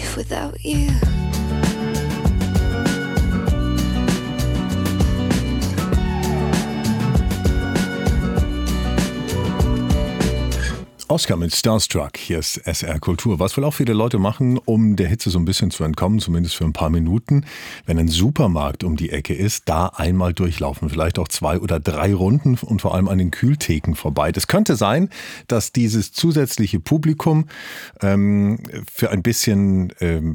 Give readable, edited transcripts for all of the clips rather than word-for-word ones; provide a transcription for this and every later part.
life without you. Oscar mit Starstruck, hier ist SR Kultur. Was wohl auch viele Leute machen, um der Hitze so ein bisschen zu entkommen, zumindest für ein paar Minuten, wenn ein Supermarkt um die Ecke ist, da einmal durchlaufen, vielleicht auch 2 oder 3 Runden und vor allem an den Kühltheken vorbei. Das könnte sein, dass dieses zusätzliche Publikum für ein bisschen,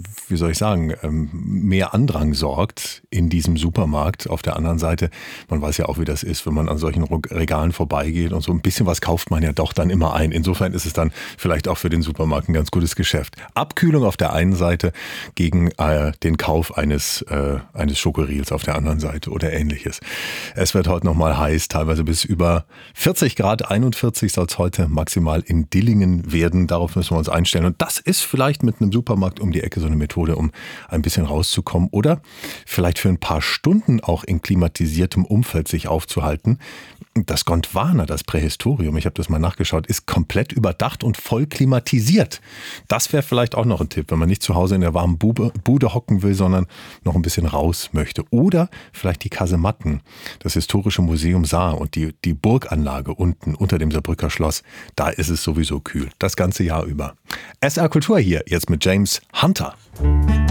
mehr Andrang sorgt in diesem Supermarkt. Auf der anderen Seite, man weiß ja auch, wie das ist, wenn man an solchen Regalen vorbeigeht und so ein bisschen was kauft man ja doch dann immer ein. Insofern ist es dann vielleicht auch für den Supermarkt ein ganz gutes Geschäft. Abkühlung auf der einen Seite gegen den Kauf eines Schokoriegels auf der anderen Seite oder ähnliches. Es wird heute nochmal heiß, teilweise bis über 40 Grad, 41 soll es heute maximal in Dillingen werden. Darauf müssen wir uns einstellen. Und das ist vielleicht mit einem Supermarkt um die Ecke so eine Methode, um ein bisschen rauszukommen oder vielleicht für ein paar Stunden auch in klimatisiertem Umfeld sich aufzuhalten. Das Gondwana, das Prähistorium, ich habe das mal nachgeschaut, ist komplett überdacht und voll klimatisiert. Das wäre vielleicht auch noch ein Tipp, wenn man nicht zu Hause in der warmen Bude hocken will, sondern noch ein bisschen raus möchte. Oder vielleicht die Kasematten, das Historische Museum Saar und die Burganlage unten unter dem Saarbrücker Schloss. Da ist es sowieso kühl, das ganze Jahr über. SR Kultur hier, jetzt mit James Hunter.